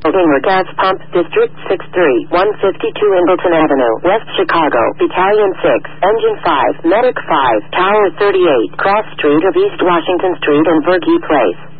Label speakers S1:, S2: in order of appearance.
S1: Winger Gas Pump, District 63, 152 Embleton Avenue, West Chicago, Battalion 6, Engine 5, Medic 5, Tower 38, Cross Street of East Washington Street and Vergey Place.